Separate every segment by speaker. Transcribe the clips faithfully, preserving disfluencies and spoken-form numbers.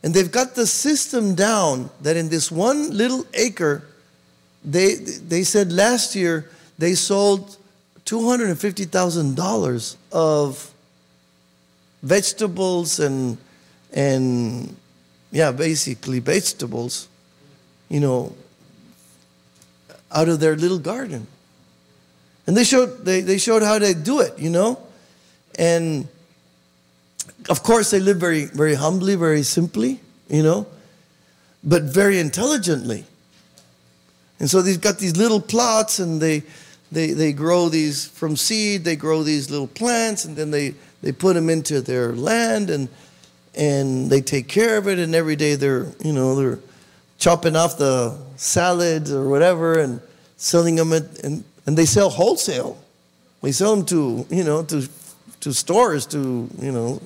Speaker 1: And they've got the system down that in this one little acre, they they said last year they sold two hundred fifty thousand dollars of vegetables and, and yeah, basically vegetables, you know, out of their little garden. And they showed they, they showed how they do it, you know. And of course they live very very humbly, very simply, you know, but very intelligently. And so they've got these little plots, and they they they grow these from seed, they grow these little plants, and then they, they put them into their land, and and they take care of it, and every day they're, you know, they're chopping off the salads or whatever and selling them at, and and they sell wholesale. They sell them to, you know, to to stores, to, you know,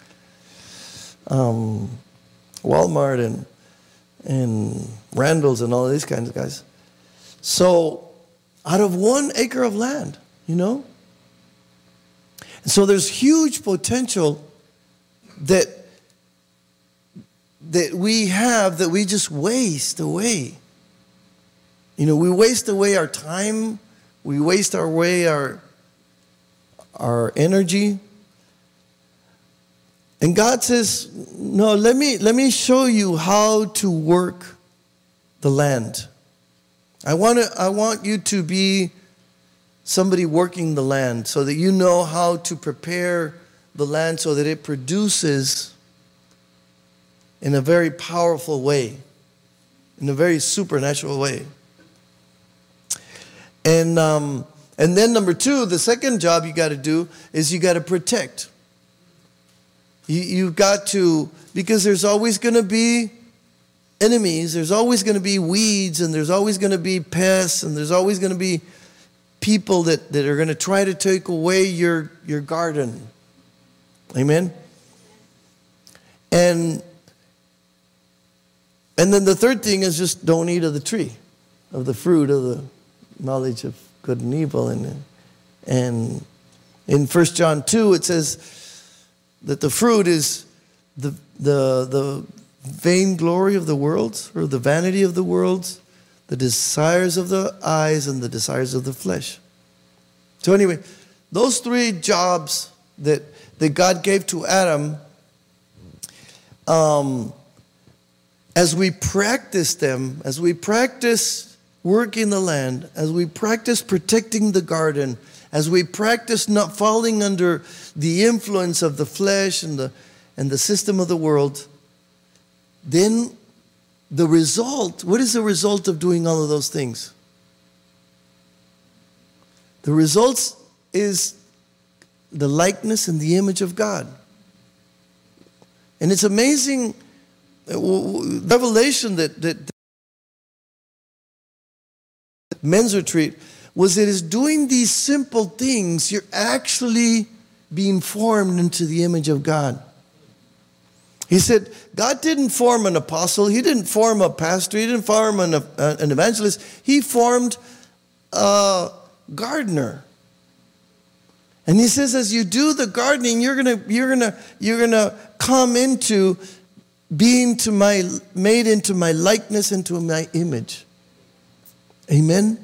Speaker 1: um, Walmart and and Randall's and all these kinds of guys. So out of one acre of land, you know. And so there's huge potential that that we have that we just waste away. You know, we waste away our time, we waste our way our our energy. And God says, no, let me let me show you how to work the land. I want to I want you to be somebody working the land so that you know how to prepare the land so that it produces in a very powerful way, in a very supernatural way. And um, and then number two, the second job you got to do is you got to protect. You, you've got to, because there's always going to be enemies, there's always going to be weeds, and there's always going to be pests, and there's always going to be people that, that are going to try to take away your, your garden. Amen? And and then the third thing is just don't eat of the tree, of the fruit of the knowledge of good and evil. And, and in First John two, it says that the fruit is the the the vainglory of the world, or the vanity of the world, the desires of the eyes and the desires of the flesh. So anyway, those three jobs that, that God gave to Adam, um, as we practice them, as we practice working the land, as we practice protecting the garden, as we practice not falling under the influence of the flesh and the and the system of the world, then the result, what is the result of doing all of those things? The result is the likeness and the image of God. And it's amazing revelation that, that, that men's retreat was that is doing these simple things, you're actually being formed into the image of God. He said, God didn't form an apostle. He didn't form a pastor. He didn't form an, uh, an evangelist. He formed a gardener. And he says, as you do the gardening, you're gonna, you're gonna, you're gonna come into being to my, made into my likeness, into my image. Amen.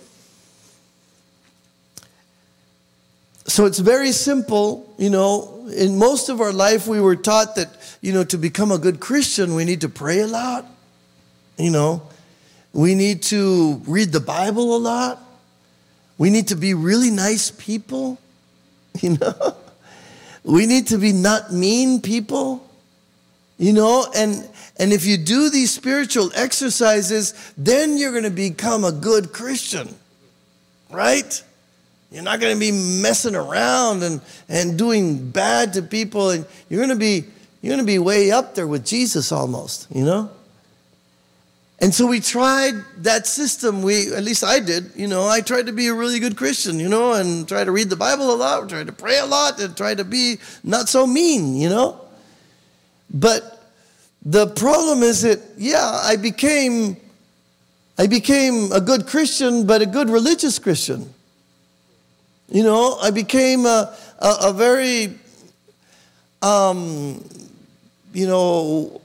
Speaker 1: So it's very simple, you know. In most of our life, we were taught that, you know, to become a good Christian, we need to pray a lot. You know, we need to read the Bible a lot. We need to be really nice people. You know, we need to be not mean people. You know, and and if you do these spiritual exercises, then you're going to become a good Christian, right? You're not going to be messing around and, and doing bad to people, and you're going to be you're going to be way up there with Jesus almost, you know? And so we tried that system. We at least I did, you know, I tried to be a really good Christian, you know, and try to read the Bible a lot, try to pray a lot, and try to be not so mean, you know? But the problem is that, yeah, I became I became a good Christian, but a good religious Christian. You know, I became a, a, a very, um, you know,